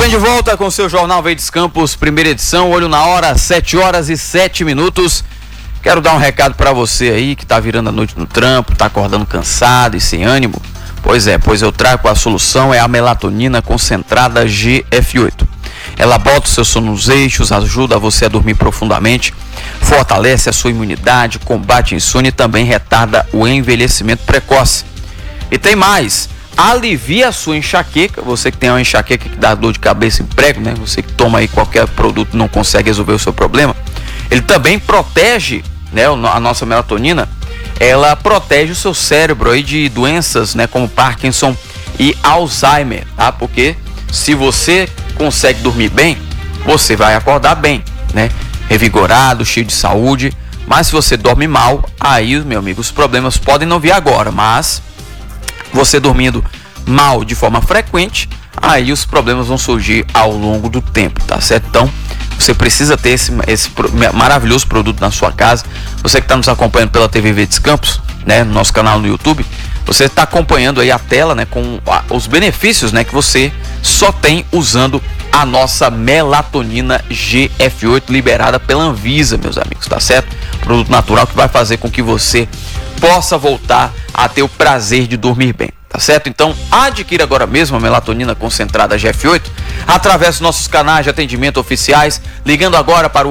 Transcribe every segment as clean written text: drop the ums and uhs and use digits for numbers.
bem, de volta com o seu Jornal Verdes Campos, primeira edição, olho na hora, 7h07. Quero dar um recado para você aí que tá virando a noite no trampo, tá acordando cansado e sem ânimo. Pois eu trago a solução, é a melatonina concentrada GF8. Ela bota o seu sono nos eixos, ajuda você a dormir profundamente, fortalece a sua imunidade, combate a insônia e também retarda o envelhecimento precoce. E tem mais, alivia a sua enxaqueca, você que tem uma enxaqueca que dá dor de cabeça em prego, né? Você que toma aí qualquer produto e não consegue resolver o seu problema. Ele também protege, né? A nossa melatonina, ela protege o seu cérebro aí de doenças, né? Como Parkinson e Alzheimer, tá? Porque se você consegue dormir bem, você vai acordar bem, né? Revigorado, cheio de saúde. Mas se você dorme mal, aí, meu amigo, os problemas podem não vir agora, mas você dormindo mal de forma frequente, aí os problemas vão surgir ao longo do tempo, tá certo? Então, você precisa ter esse maravilhoso produto na sua casa. Você que está nos acompanhando pela TV Verdes Campos, né, no nosso canal no YouTube, você está acompanhando aí a tela, né, com os benefícios, né, que você só tem usando a nossa melatonina GF8 liberada pela Anvisa, meus amigos, tá certo? Produto natural que vai fazer com que você possa voltar a ter o prazer de dormir bem, tá certo? Então, adquira agora mesmo a melatonina concentrada GF8 através dos nossos canais de atendimento oficiais, ligando agora para o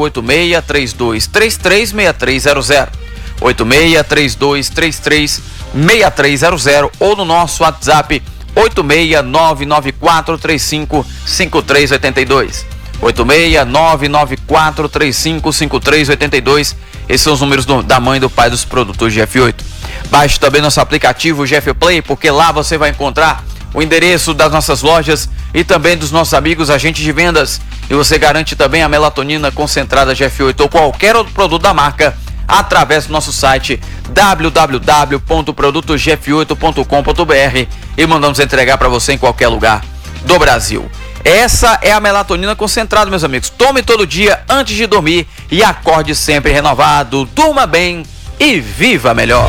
86-3233-6300, 86-3233-6300 ou no nosso WhatsApp 86994355382, 86994355382. Esses são os números da mãe e do pai dos produtores GF8. Baixe também nosso aplicativo GF Play, porque lá você vai encontrar o endereço das nossas lojas e também dos nossos amigos agentes de vendas. E você garante também a melatonina concentrada GF8 ou qualquer outro produto da marca através do nosso site www.produtosgf8.com.br e mandamos entregar para você em qualquer lugar do Brasil. Essa é a melatonina concentrada, meus amigos. Tome todo dia antes de dormir e acorde sempre renovado. Durma bem e viva melhor.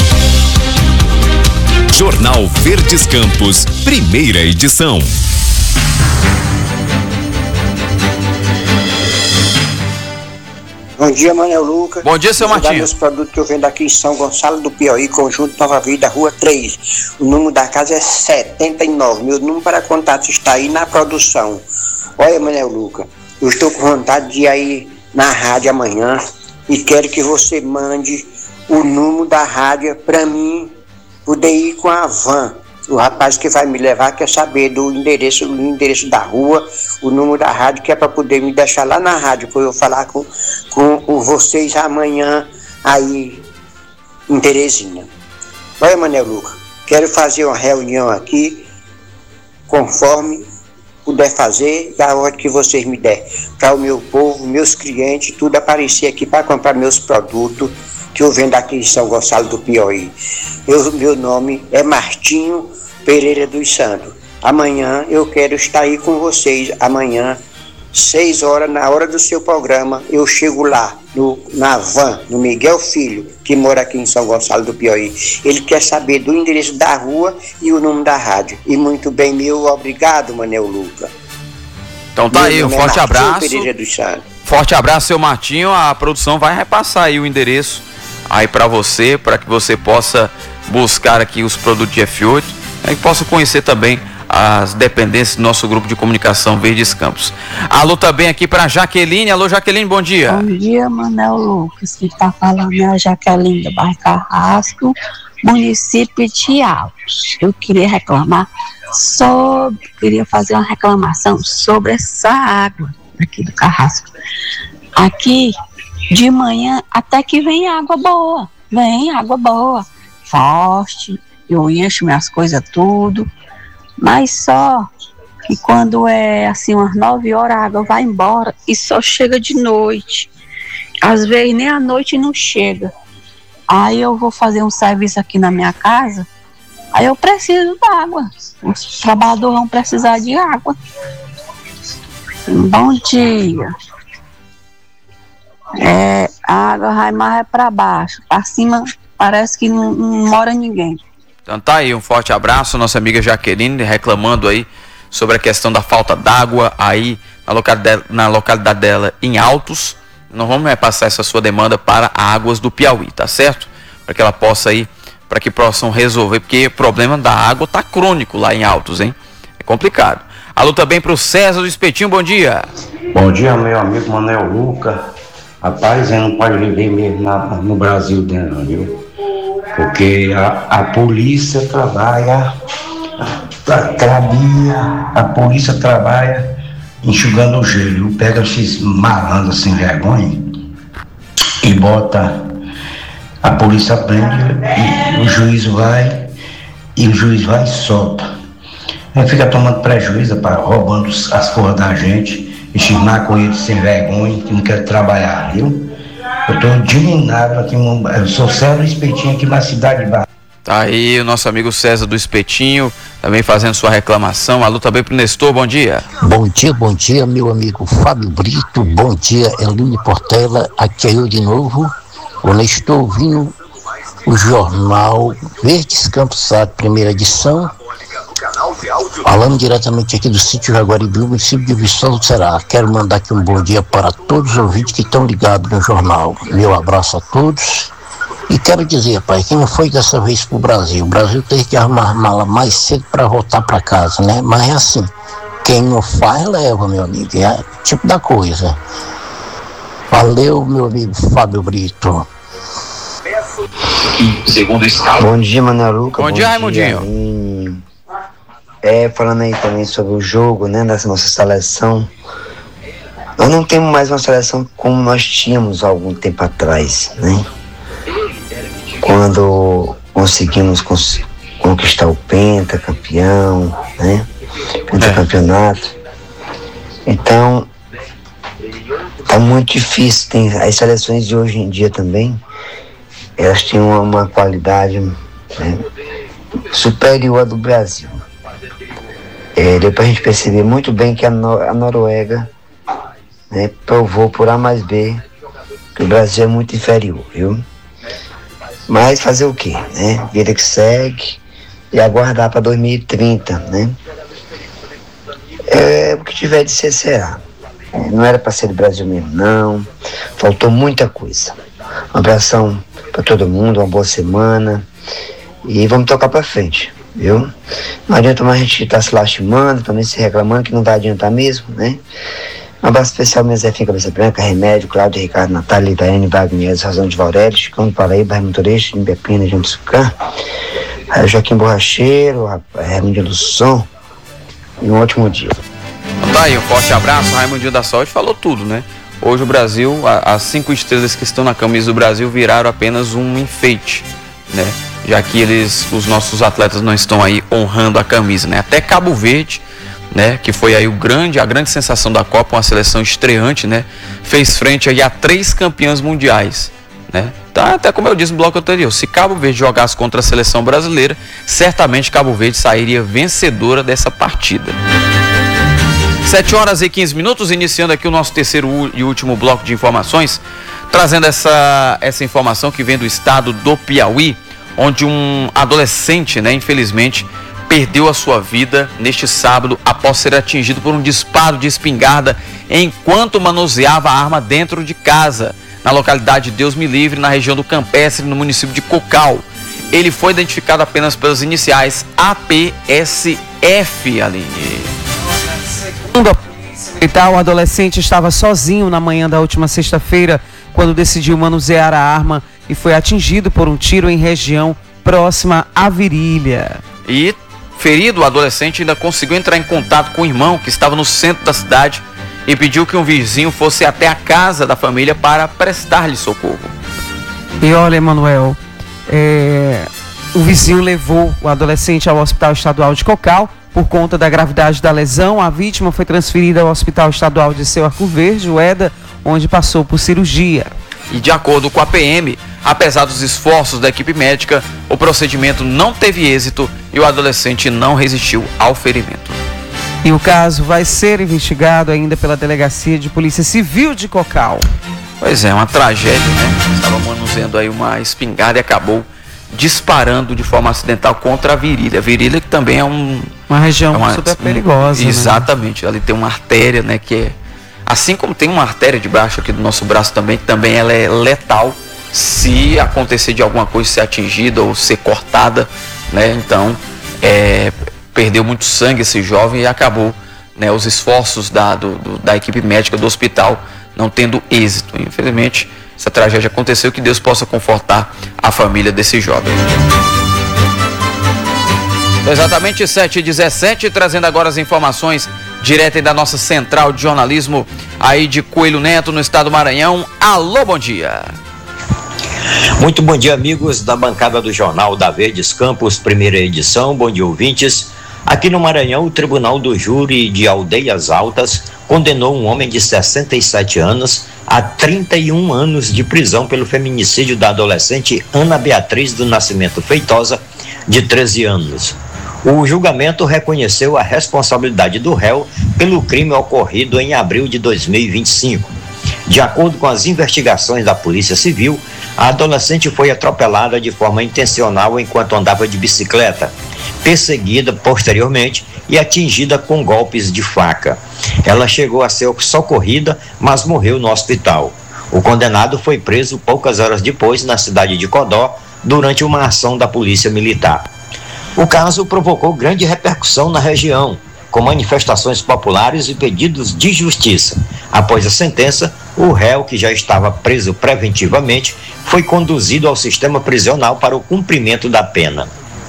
Jornal Verdes Campos, primeira edição. Bom dia, Manuel Lucas. Bom dia, seu Martinho. Meus produtos que eu vendo aqui em São Gonçalo do Piauí, Conjunto Nova Vida, Rua 3. O número da casa é 79. Meu número para contato está aí na produção. Olha, Manuel Lucas, eu estou com vontade de ir aí na rádio amanhã e quero que você mande o número da rádio para mim poder ir com a van. O rapaz que vai me levar quer saber do endereço da rua, o número da rádio, que é para poder me deixar lá na rádio, para eu falar com vocês amanhã aí em Terezinha. Olha, Manuel Lucas, quero fazer uma reunião aqui, conforme puder fazer, e a hora que vocês me der, para o meu povo, meus clientes, tudo aparecer aqui para comprar meus produtos, que eu vendo aqui em São Gonçalo do Piauí. Meu nome é Martinho Pereira dos Santos. Amanhã eu quero estar aí com vocês. Amanhã, 6 horas, na hora do seu programa, eu chego lá, na van, no Miguel Filho, que mora aqui em São Gonçalo do Piauí. Ele quer saber do endereço da rua e o número da rádio. E muito bem, meu obrigado, Manuel Lucas. Então tá aí, um forte abraço. Pereira dos Santos. Forte abraço, seu Martinho. A produção vai repassar aí o endereço aí para você, para que você possa buscar aqui os produtos de F8 e possa conhecer também as dependências do nosso grupo de comunicação Verdes Campos. Alô também aqui para Jaqueline. Alô, Jaqueline, bom dia. Bom dia, Manuel Lucas. Quem está falando é a Jaqueline do bairro Carrasco, município de Altos. Eu queria fazer uma reclamação sobre essa água aqui do Carrasco. Aqui, de manhã, até que vem água boa, forte, eu encho minhas coisas tudo, mas só que quando é assim umas 9 horas a água vai embora e só chega de noite, às vezes nem à noite não chega. Aí eu vou fazer um serviço aqui na minha casa, aí eu preciso d'água, os trabalhadores vão precisar de água. Bom dia. A água vai mais para baixo, para cima parece que não mora ninguém. Então tá aí, um forte abraço, nossa amiga Jaqueline reclamando aí sobre a questão da falta d'água aí na localidade dela em Altos. Nós vamos passar essa sua demanda para Águas do Piauí, tá certo? Para que ela possa aí, para que possam resolver, porque o problema da água tá crônico lá em Altos, hein? É complicado. Alô também para o César do Espetinho, bom dia. Bom dia, meu amigo Manuel Luca. Rapaz, eu não pode viver mesmo no Brasil dentro, viu? Porque a polícia trabalha, a polícia trabalha enxugando o gelo. Pega esses malandros sem vergonha e bota, a polícia prende e o juiz vai e solta. Aí fica tomando prejuízo, roubando as porras da gente, esses maconheiros sem vergonha que não querem trabalhar, viu? Eu tô indignado aqui, eu sou César do Espetinho aqui na cidade de Barra. Tá aí o nosso amigo César do Espetinho, também fazendo sua reclamação. Alô também pro Nestor, bom dia. Bom dia, meu amigo Fábio Brito, bom dia, Eline Portela, aqui é eu de novo. O Nestor ouvindo o jornal Verdes Campos Sado, primeira edição, falando diretamente aqui do sítio Jaguaribe, município de Viçosa do Ceará. Quero mandar aqui um bom dia para todos os ouvintes que estão ligados no jornal. Meu abraço a todos. E quero dizer, pai, que não foi dessa vez pro Brasil. O Brasil teve que arrumar mala mais cedo para voltar para casa, né? Mas é assim, quem não faz, leva, meu amigo. É tipo da coisa. Valeu, meu amigo Fábio Brito. Bom dia, Manuel Luca. Bom dia, Raimundinho. Falando aí também sobre o jogo, né, dessa nossa seleção. Nós não temos mais uma seleção como nós tínhamos há algum tempo atrás, né? Quando conseguimos conquistar o pentacampeão, né? Pentacampeonato. Então, tá muito difícil. Tem as seleções de hoje em dia também, elas têm uma qualidade, né, superior à do Brasil. Deu pra gente perceber muito bem que a Noruega, né, provou por A mais B que o Brasil é muito inferior, viu? Mas fazer o quê, né? Vida que segue e aguardar para 2030, né? O que tiver de ser será. Não era para ser do Brasil mesmo, não. Faltou muita coisa. Um abração para todo mundo, uma boa semana e vamos tocar para frente, viu? Não adianta mais a gente estar se lastimando, também se reclamando, que não vai adiantar mesmo, né? Um abraço especial, meu Zefinho Cabeça Branca, Remédio, Cláudio, Ricardo, Natália, Itaiane, Wagner, Razão de Vaurélio, Chicão, Paraíba, Raimundo Oreixo, Imbepina, João de Sucã, Joaquim Borracheiro, Raimundo do Som, e um ótimo dia. Tá aí, um forte abraço. Raimundinho da Sorte falou tudo, né? Hoje o Brasil, as 5 estrelas que estão na camisa do Brasil viraram apenas um enfeite, né? Já que os nossos atletas não estão aí honrando a camisa, né? Até Cabo Verde, né? Que foi aí a grande sensação da Copa, uma seleção estreante, né? Fez frente aí a 3 campeãs mundiais, né? Tá, até como eu disse no bloco anterior, se Cabo Verde jogasse contra a seleção brasileira, certamente Cabo Verde sairia vencedora dessa partida. 7h15, iniciando aqui o nosso terceiro e último bloco de informações, trazendo essa informação que vem do estado do Piauí, onde um adolescente, né, infelizmente, perdeu a sua vida neste sábado após ser atingido por um disparo de espingarda enquanto manuseava a arma dentro de casa, na localidade de Deus Me Livre, na região do Campestre, no município de Cocal. Ele foi identificado apenas pelas iniciais APSF, Aline. Segundo a polícia militar, o adolescente estava sozinho na manhã da última sexta-feira quando decidiu manusear a arma e foi atingido por um tiro em região próxima à virilha. E, ferido, o adolescente ainda conseguiu entrar em contato com o irmão, que estava no centro da cidade, e pediu que um vizinho fosse até a casa da família para prestar-lhe socorro. E olha, Emanuel, o vizinho levou o adolescente ao Hospital Estadual de Cocal. Por conta da gravidade da lesão, a vítima foi transferida ao Hospital Estadual de Seu Arco Verde, UEDA, onde passou por cirurgia. E de acordo com a PM, apesar dos esforços da equipe médica, o procedimento não teve êxito e o adolescente não resistiu ao ferimento. E o caso vai ser investigado ainda pela Delegacia de Polícia Civil de Cocal. Pois é, uma tragédia, né? Estava manuseando aí uma espingarda e acabou disparando de forma acidental contra a virilha. A virilha que também é Uma região super perigosa. Exatamente, ali tem uma artéria, né, que é, assim como tem uma artéria debaixo aqui do nosso braço também ela é letal se acontecer de alguma coisa ser atingida ou ser cortada, né? Então, perdeu muito sangue esse jovem e acabou, né, os esforços da equipe médica do hospital não tendo êxito. Infelizmente, essa tragédia aconteceu, que Deus possa confortar a família desse jovem. Exatamente 7h17, trazendo agora as informações diretas da nossa central de jornalismo aí de Coelho Neto, no estado do Maranhão. Alô, bom dia. Muito bom dia, amigos da bancada do Jornal da Verdes Campos, primeira edição. Bom dia, ouvintes. Aqui no Maranhão, o Tribunal do Júri de Aldeias Altas condenou um homem de 67 anos a 31 anos de prisão pelo feminicídio da adolescente Ana Beatriz do Nascimento Feitosa, de 13 anos. O julgamento reconheceu a responsabilidade do réu pelo crime ocorrido em abril de 2025. De acordo com as investigações da Polícia Civil, a adolescente foi atropelada de forma intencional enquanto andava de bicicleta, perseguida posteriormente e atingida com golpes de faca. Ela chegou a ser socorrida, mas morreu no hospital. O condenado foi preso poucas horas depois na cidade de Codó, durante uma ação da Polícia Militar. O caso provocou grande repercussão na região, com manifestações populares e pedidos de justiça. Após a sentença, o réu, que já estava preso preventivamente, foi conduzido ao sistema prisional para o cumprimento da pena.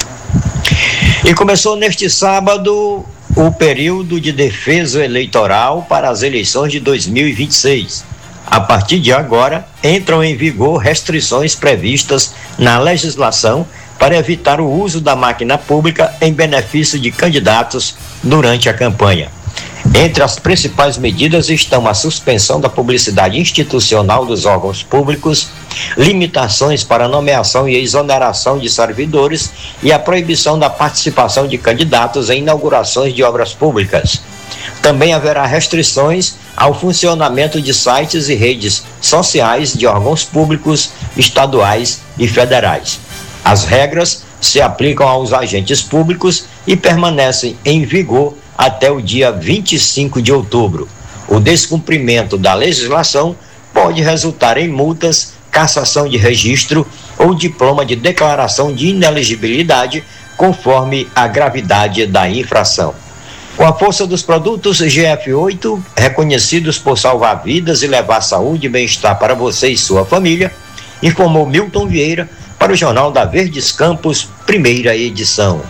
E começou neste sábado o período de defesa eleitoral para as eleições de 2026. A partir de agora, entram em vigor restrições previstas na legislação para evitar o uso da máquina pública em benefício de candidatos durante a campanha. Entre as principais medidas estão a suspensão da publicidade institucional dos órgãos públicos, limitações para nomeação e exoneração de servidores e a proibição da participação de candidatos em inaugurações de obras públicas. Também haverá restrições ao funcionamento de sites e redes sociais de órgãos públicos, estaduais e federais. As regras se aplicam aos agentes públicos e permanecem em vigor até o dia 25 de outubro. O descumprimento da legislação pode resultar em multas, cassação de registro ou diploma de declaração de inelegibilidade, conforme a gravidade da infração. Com a força dos produtos GF8, reconhecidos por salvar vidas e levar saúde e bem-estar para você e sua família, informou Milton Vieira para o Jornal da Verdes Campos, primeira edição.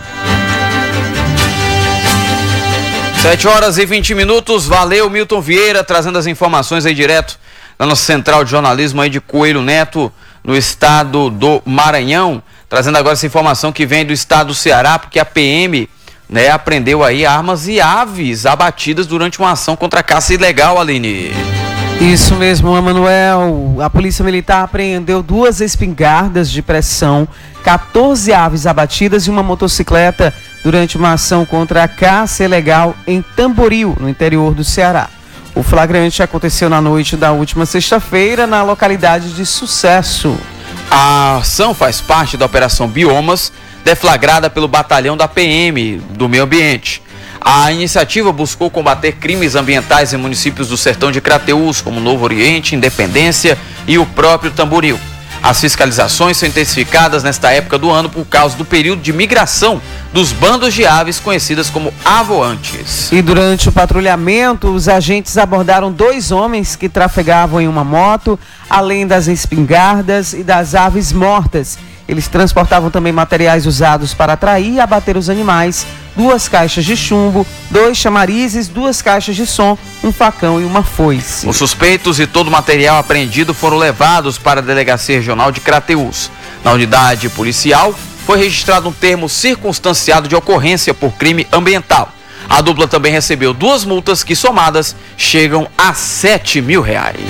7h20. Valeu, Milton Vieira, trazendo as informações aí direto da nossa central de jornalismo aí de Coelho Neto, no estado do Maranhão. Trazendo agora essa informação que vem do estado do Ceará, porque a PM, né, apreendeu aí armas e aves abatidas durante uma ação contra a caça ilegal, Aline. Isso mesmo, Emanuel. A Polícia Militar apreendeu 2 espingardas de pressão, 14 aves abatidas e uma motocicleta durante uma ação contra a caça ilegal em Tamboril, no interior do Ceará. O flagrante aconteceu na noite da última sexta-feira, na localidade de Sucesso. A ação faz parte da Operação Biomas, deflagrada pelo batalhão da PM do Meio Ambiente. A iniciativa buscou combater crimes ambientais em municípios do sertão de Crateús, como Novo Oriente, Independência e o próprio Tamboril. As fiscalizações são intensificadas nesta época do ano por causa do período de migração dos bandos de aves conhecidas como avoantes. E durante o patrulhamento, os agentes abordaram 2 homens que trafegavam em uma moto, além das espingardas e das aves mortas. Eles transportavam também materiais usados para atrair e abater os animais, 2 caixas de chumbo, 2 chamarizes, 2 caixas de som, um facão e uma foice. Os suspeitos e todo o material apreendido foram levados para a Delegacia Regional de Crateús. Na unidade policial, foi registrado um termo circunstanciado de ocorrência por crime ambiental. A dupla também recebeu 2 multas que, somadas, chegam a R$7 mil.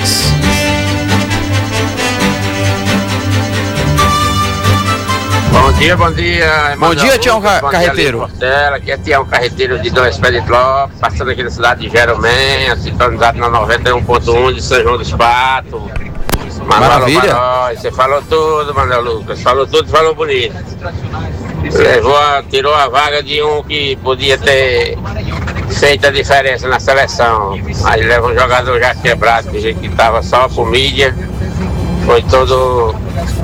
Bom dia. Bom dia, Tião Carreteiro. Portela, aqui é Tião Carreteiro de Dom Expedito Lopes, passando aqui na cidade de Jeromém, sintonizado na 91.1 de São João dos Patos. Maravilha. Você falou tudo, Manuel Lucas. Falou tudo, falou bonito. tirou a vaga de um que podia ter feito a diferença na seleção. Aí leva um jogador já quebrado, que estava só por mídia. Foi tudo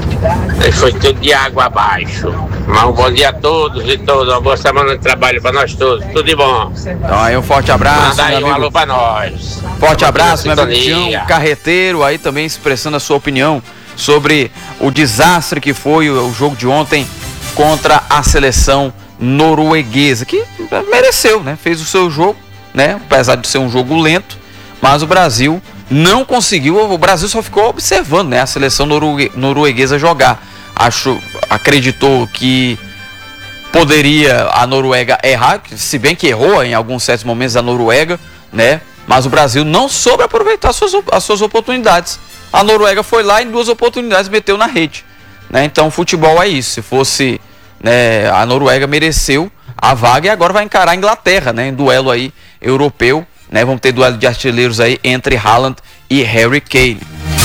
de água abaixo. Mas um bom dia a todos e todas. Uma boa semana de trabalho para nós todos. Tudo de bom. Então aí um forte abraço. Manda aí um alô para nós. Forte abraço, meu amigo Tião Carreteiro, aí também expressando a sua opinião sobre o desastre que foi o jogo de ontem contra a seleção norueguesa, que mereceu, né? Fez o seu jogo, né? Apesar de ser um jogo lento, mas o Brasil não conseguiu, o Brasil só ficou observando, né, a seleção norueguesa jogar. Acreditou que poderia a Noruega errar, se bem que errou em alguns certos momentos a Noruega, né? Mas o Brasil não soube aproveitar as suas oportunidades. A Noruega foi lá e em 2 oportunidades meteu na rede, né? Então o futebol é isso. Se fosse, né, a Noruega mereceu a vaga e agora vai encarar a Inglaterra, né, em duelo aí europeu, né? Vamos ter duelo de artilheiros aí entre Haaland e Harry Kane.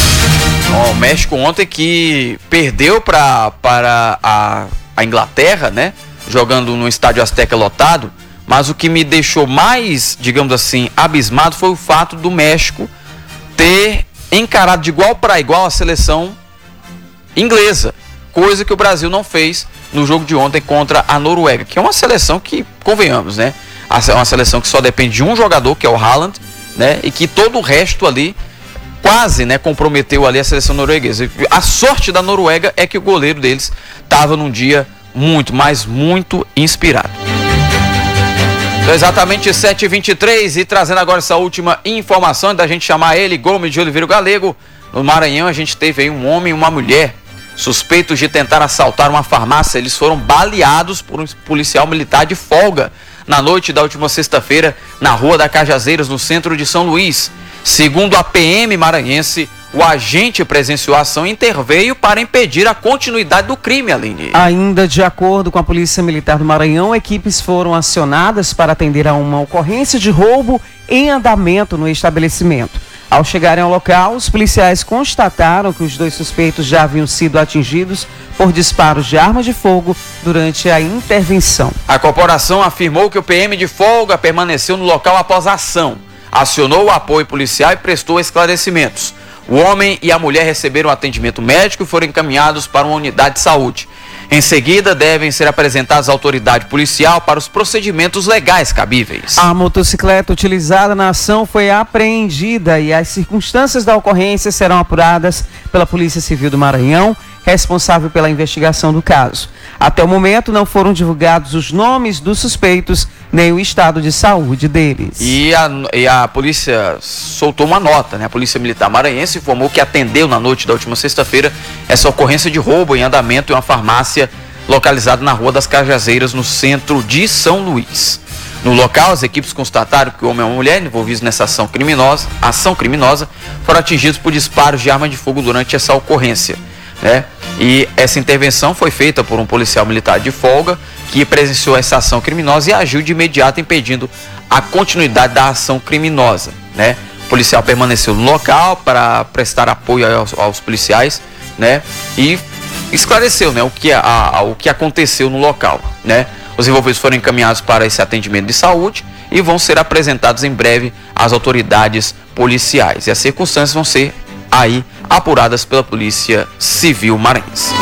O México ontem que perdeu para a Inglaterra, né? Jogando no estádio Azteca lotado. Mas o que me deixou mais, digamos assim, abismado foi o fato do México ter encarado de igual para igual a seleção inglesa. Coisa que o Brasil não fez no jogo de ontem contra a Noruega, que é uma seleção que, convenhamos, né? É uma seleção que só depende de um jogador, que é o Haaland, né? E que todo o resto ali quase, né, comprometeu ali a seleção norueguesa. A sorte da Noruega é que o goleiro deles estava num dia muito, mas muito inspirado. Então, exatamente 7h23 e trazendo agora essa última informação da gente chamar ele, Gomes de Oliveira Galego. No Maranhão a gente teve aí um homem e uma mulher suspeitos de tentar assaltar uma farmácia. Eles foram baleados por um policial militar de folga na noite da última sexta-feira na Rua da Cajazeiras, no centro de São Luís. Segundo a PM maranhense, o agente presenciou a ação e interveio para impedir a continuidade do crime, Aline. Ainda de acordo com a Polícia Militar do Maranhão, equipes foram acionadas para atender a uma ocorrência de roubo em andamento no estabelecimento. Ao chegarem ao local, os policiais constataram que os 2 suspeitos já haviam sido atingidos por disparos de arma de fogo durante a intervenção. A corporação afirmou que o PM de folga permaneceu no local após a ação, acionou o apoio policial e prestou esclarecimentos. O homem e a mulher receberam atendimento médico e foram encaminhados para uma unidade de saúde. Em seguida, devem ser apresentados à autoridade policial para os procedimentos legais cabíveis. A motocicleta utilizada na ação foi apreendida e as circunstâncias da ocorrência serão apuradas pela Polícia Civil do Maranhão, responsável pela investigação do caso. Até o momento não foram divulgados os nomes dos suspeitos nem o estado de saúde deles. E a polícia soltou uma nota, né? A Polícia Militar Maranhense informou que atendeu na noite da última sexta-feira essa ocorrência de roubo em andamento em uma farmácia localizada na Rua das Cajazeiras, no centro de São Luís. No local, as equipes constataram que o homem e uma mulher envolvidos nessa ação criminosa foram atingidos por disparos de arma de fogo durante essa ocorrência, né? E essa intervenção foi feita por um policial militar de folga que presenciou essa ação criminosa e agiu de imediato impedindo a continuidade da ação criminosa, né? O policial permaneceu no local para prestar apoio aos policiais, né? E esclareceu, né, o que aconteceu no local, né? Os envolvidos foram encaminhados para esse atendimento de saúde e vão ser apresentados em breve às autoridades policiais. E as circunstâncias vão ser aí apuradas pela Polícia Civil Maranhense.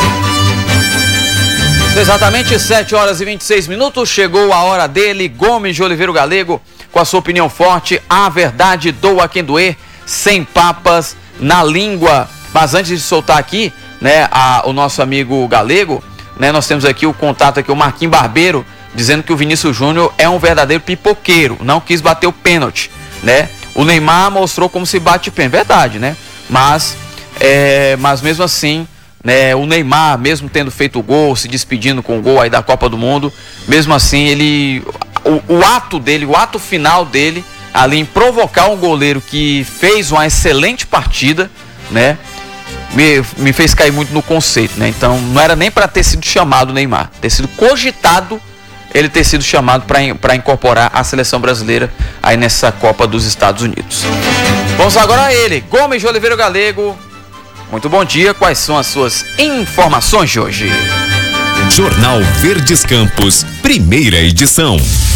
Exatamente 7h26, chegou a hora dele, Gomes de Oliveira Galego, com a sua opinião forte, a verdade doa quem doer, sem papas na língua. Mas antes de soltar aqui, né, o nosso amigo Galego, né, nós temos aqui o contato aqui, o Marquinhos Barbeiro, dizendo que o Vinícius Júnior é um verdadeiro pipoqueiro, não quis bater o pênalti, né? O Neymar mostrou como se bate pênalti, verdade, né? Mas mesmo assim, né, o Neymar, mesmo tendo feito o gol, se despedindo com o gol aí da Copa do Mundo, mesmo assim, o ato final dele, ali em provocar um goleiro que fez uma excelente partida, né, me fez cair muito no conceito, né? Então, não era nem para ter sido chamado o Neymar, ter sido cogitado ele ter sido chamado para incorporar a seleção brasileira aí nessa Copa dos Estados Unidos. Vamos agora a ele, Gomes de Oliveira Galego. Muito bom dia, quais são as suas informações de hoje? Jornal Verdes Campos, primeira edição.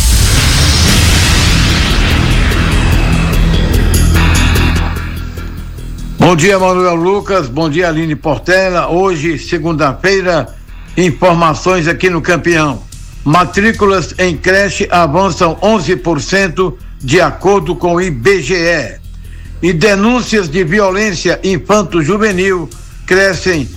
Bom dia, Manuel Lucas, bom dia, Aline Portela. Hoje, segunda-feira, informações aqui no Campeão. Matrículas em creche avançam 11% de acordo com o IBGE. E denúncias de violência infanto-juvenil crescem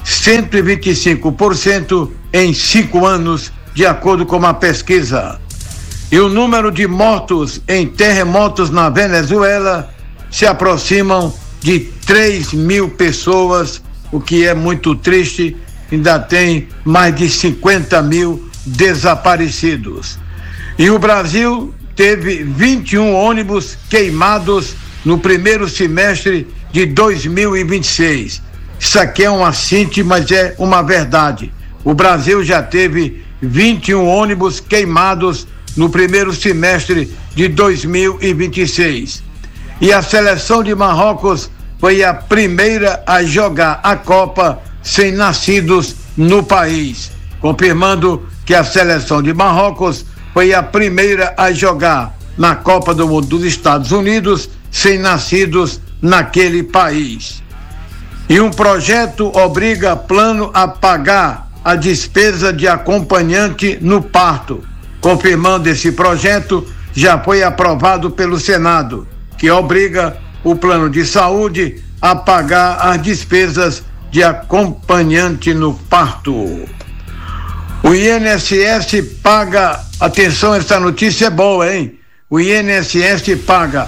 125% em 5 anos, de acordo com uma pesquisa. E o número de mortos em terremotos na Venezuela se aproximam de 3.000 pessoas, o que é muito triste. Ainda tem mais de 50.000 desaparecidos. E o Brasil teve 21 ônibus queimados no primeiro semestre de 2026. Isso aqui é uma síntese, mas é uma verdade. O Brasil já teve 21 ônibus queimados no primeiro semestre de 2026. E a seleção de Marrocos foi a primeira a jogar a Copa sem nascidos no país, confirmando que a seleção de Marrocos foi a primeira a jogar na Copa do Mundo dos Estados Unidos sem nascidos naquele país. E um projeto obriga plano a pagar a despesa de acompanhante no parto. Confirmando esse projeto, já foi aprovado pelo Senado, que obriga o plano de saúde a pagar as despesas de acompanhante no parto. O INSS paga, atenção, essa notícia é boa, hein? O INSS paga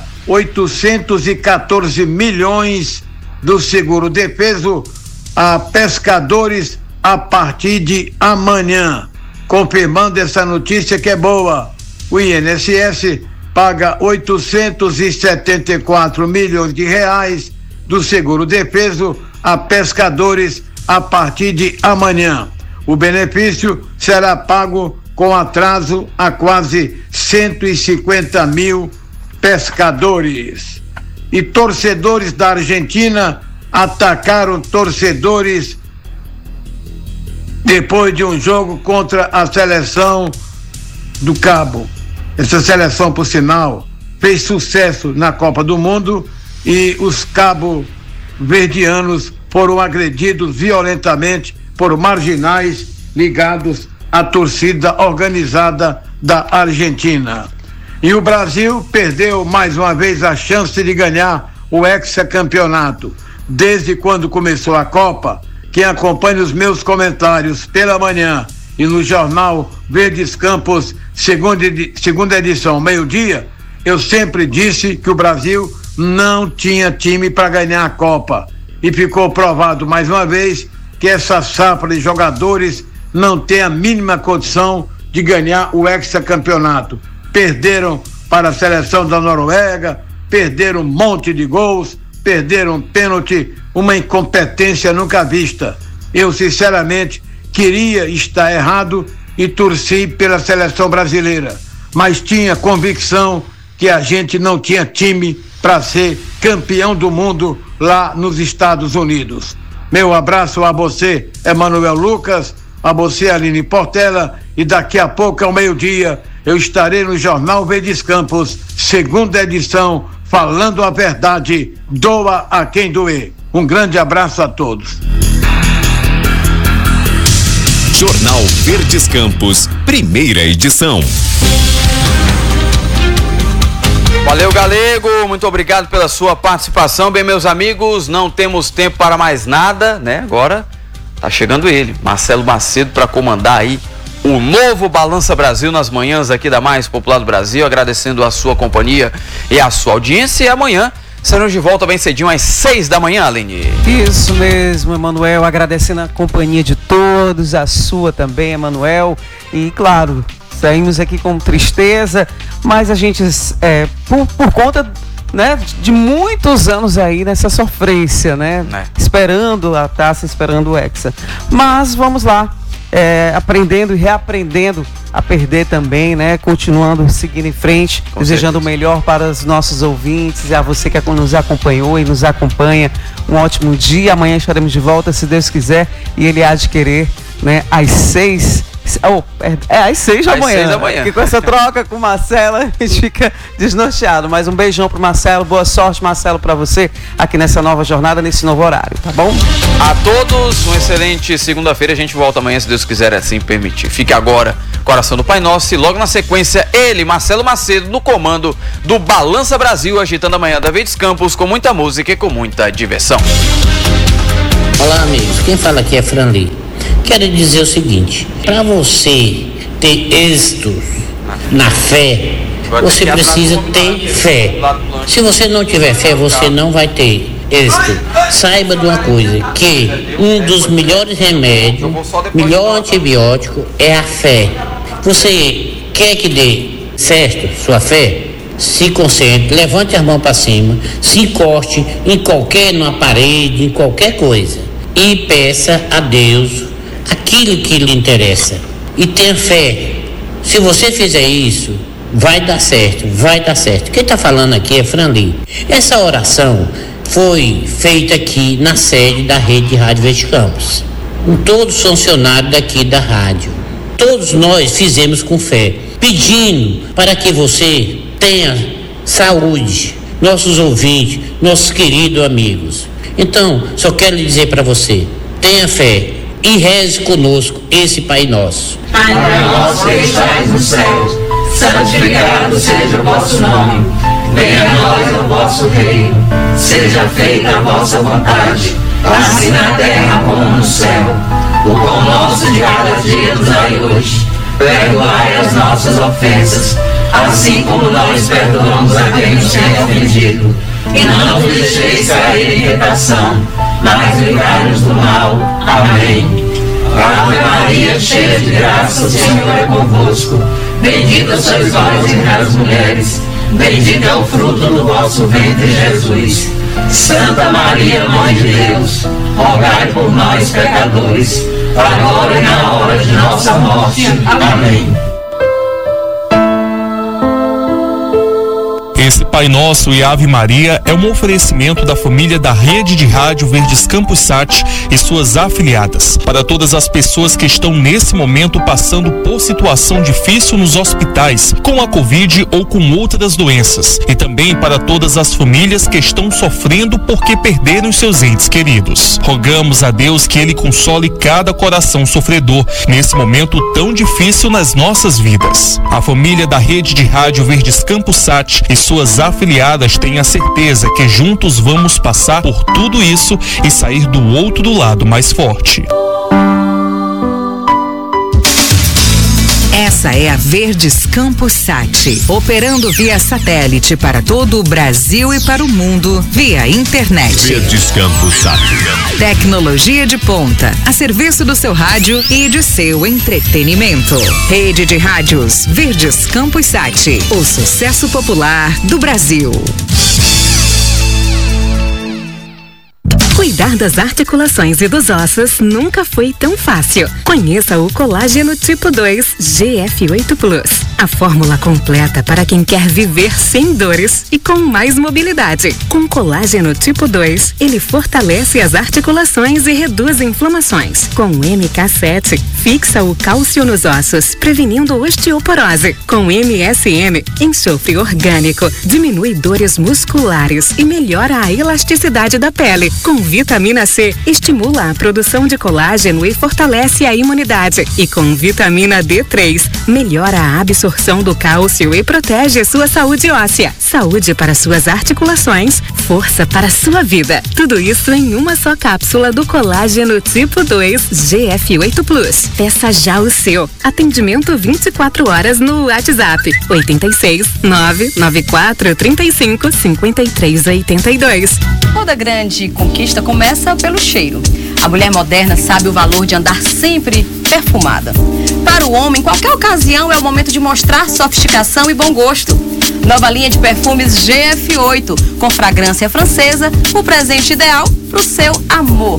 814 milhões do seguro-defeso a pescadores a partir de amanhã. Confirmando essa notícia que é boa, o INSS paga 874 milhões de reais do seguro-defeso a pescadores a partir de amanhã. O benefício será pago com atraso a quase 150 mil pescadores. E torcedores da Argentina atacaram torcedores depois de um jogo contra a seleção do Cabo. Essa seleção, por sinal, fez sucesso na Copa do Mundo e os cabo-verdianos foram agredidos violentamente por marginais ligados à torcida organizada da Argentina. E o Brasil perdeu mais uma vez a chance de ganhar o hexacampeonato. Desde quando começou a Copa, quem acompanha os meus comentários pela manhã e no jornal Verdes Campos, segunda edição, meio-dia, eu sempre disse que o Brasil não tinha time para ganhar a Copa. E ficou provado mais uma vez que essa safra de jogadores não tem a mínima condição de ganhar o hexacampeonato. Perderam para a seleção da Noruega, perderam um monte de gols, perderam um pênalti, uma incompetência nunca vista. Eu, sinceramente, queria estar errado e torci pela seleção brasileira, mas tinha convicção que a gente não tinha time para ser campeão do mundo lá nos Estados Unidos. Meu abraço a você, Emanuel Lucas, a você, Aline Portela, e daqui a pouco, ao meio-dia, eu estarei no Jornal Verdes Campos, segunda edição, falando a verdade, doa a quem doer. Um grande abraço a todos. Jornal Verdes Campos, primeira edição. Valeu, Galego, muito obrigado pela sua participação. Bem, meus amigos, não temos tempo para mais nada, né? Agora tá chegando ele, Marcelo Macedo, para comandar aí o novo Balança Brasil nas manhãs aqui da Mais Popular do Brasil, agradecendo a sua companhia e a sua audiência. E amanhã estaremos de volta bem cedinho às 6 da manhã, Aline. Isso mesmo, Emanuel, agradecendo a companhia de todos, a sua também, Emanuel, e claro, saímos aqui com tristeza, mas a gente, por conta, né, de muitos anos aí nessa sofrência, né, esperando a taça, esperando o Hexa, mas vamos lá, aprendendo e reaprendendo a perder também, né? Continuando seguindo em frente, desejando o melhor para os nossos ouvintes e a você que nos acompanhou e nos acompanha. Um ótimo dia. Amanhã estaremos de volta, se Deus quiser, e Ele há de querer, né, às 6. Às 6 da manhã. 6 da manhã. Porque com essa troca com o Marcelo, a gente fica desnorteado. Mas um beijão pro Marcelo, boa sorte, Marcelo, pra você aqui nessa nova jornada, nesse novo horário, tá bom? A todos, uma excelente segunda-feira. A gente volta amanhã, se Deus quiser assim permitir. Fique agora, Coração do Pai Nosso, e logo na sequência, ele, Marcelo Macedo, no comando do Balança Brasil, agitando a manhã da Verdes Campos, com muita música e com muita diversão. Olá, amigos. Quem fala aqui é Franli. Quero dizer o seguinte: para você ter êxito na fé, você precisa ter fé. Se você não tiver fé, você não vai ter êxito. Saiba de uma coisa, que um dos melhores remédios, melhor antibiótico é a fé. Você quer que dê certo sua fé? Se concentre, levante as mãos para cima, se encoste numa parede, em qualquer coisa, e peça a Deus aquilo que lhe interessa, e tenha fé. Se você fizer isso, vai dar certo, vai dar certo. Quem está falando aqui é Franli. Essa oração foi feita aqui na sede da Rede de Rádio Verdes Campos, com todos os funcionários daqui da rádio. Todos nós fizemos com fé, pedindo para que você tenha saúde, nossos ouvintes, nossos queridos amigos. Então, só quero dizer para você, tenha fé e reze conosco esse Pai Nosso. Pai nosso que estais nos céus, santificado seja o vosso nome. Venha a nós o vosso reino, seja feita a vossa vontade, assim na terra como no céu. O pão nosso de cada dia nos dai hoje, perdoai as nossas ofensas, assim como nós perdoamos a quem nos tem ofendido. E não nos deixeis cair em tentação, mas livrai-nos do mal. Amém. Ave Maria, cheia de graça, o Senhor é convosco. Bendita sois vós entre as mulheres, bendito é o fruto do vosso ventre, Jesus. Santa Maria, Mãe de Deus, rogai por nós, pecadores, agora e na hora de nossa morte. Amém. Esse Pai Nosso e Ave Maria é um oferecimento da família da Rede de Rádio Verdes Campos Sat e suas afiliadas. Para todas as pessoas que estão nesse momento passando por situação difícil nos hospitais, com a Covid ou com outras doenças. E também para todas as famílias que estão sofrendo porque perderam seus entes queridos. Rogamos a Deus que Ele console cada coração sofredor nesse momento tão difícil nas nossas vidas. A família da Rede de Rádio Verdes Campos Sat e suas afiliadas têm a certeza que juntos vamos passar por tudo isso e sair do outro lado mais forte. Essa é a Verdes Campos Sat, operando via satélite para todo o Brasil e para o mundo, via internet. Verdes Campos Sat. Tecnologia de ponta, a serviço do seu rádio e de seu entretenimento. Rede de Rádios Verdes Campos Sat, o sucesso popular do Brasil. Cuidar das articulações e dos ossos nunca foi tão fácil. Conheça o Colágeno Tipo 2 GF8 Plus. A fórmula completa para quem quer viver sem dores e com mais mobilidade. Com Colágeno Tipo 2, ele fortalece as articulações e reduz inflamações. Com o MK7, fixa o cálcio nos ossos, prevenindo osteoporose. Com MSM, enxofre orgânico, diminui dores musculares e melhora a elasticidade da pele. Com vitamina C, estimula a produção de colágeno e fortalece a imunidade. E com vitamina D3, melhora a absorção do cálcio e protege sua saúde óssea. Saúde para suas articulações, força para sua vida. Tudo isso em uma só cápsula do Colágeno Tipo 2 GF8 Plus. Peça já o seu. Atendimento 24 horas no WhatsApp 86 994 35 53 82. Toda grande conquista começa pelo cheiro. A mulher moderna sabe o valor de andar sempre perfumada. Para o homem, qualquer ocasião é o momento de mostrar sofisticação e bom gosto. Nova linha de perfumes GF8, com fragrância francesa, o presente ideal para o seu amor.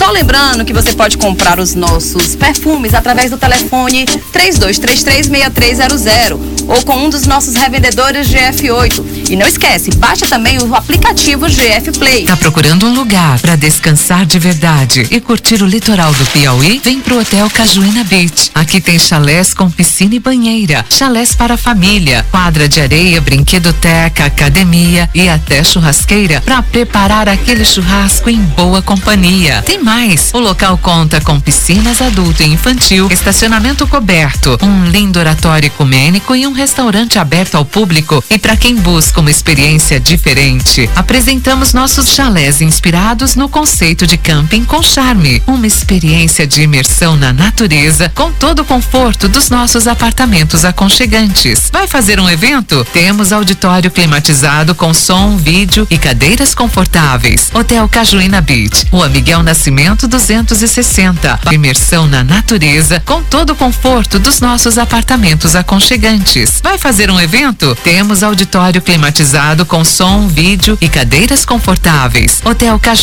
Só lembrando que você pode comprar os nossos perfumes através do telefone 3233-6300 ou com um dos nossos revendedores GF8. E não esquece, baixa também o aplicativo GF Play. Tá procurando um lugar para descansar de verdade e curtir o litoral do Piauí? Vem pro Hotel Cajuína Beach. Aqui tem chalés com piscina e banheira, chalés para a família, quadra de areia, brinquedoteca, academia e até churrasqueira para preparar aquele churrasco em boa companhia. Tem mais, o local conta com piscinas adulto e infantil, estacionamento coberto, um lindo oratório ecumênico e um restaurante aberto ao público. E para quem busca uma experiência diferente, apresentamos nossos chalés inspirados no conceito de camping com charme, uma experiência de imersão na natureza com todo o conforto dos nossos apartamentos aconchegantes. Vai fazer um evento? Temos auditório climatizado com som, vídeo e cadeiras confortáveis. Hotel Cajuína Beach, Rua Miguel Nascimento 260. Imersão na natureza com todo o conforto dos nossos apartamentos aconchegantes. Vai fazer um evento? Temos auditório climatizado com som, vídeo e cadeiras confortáveis. Hotel Cajuína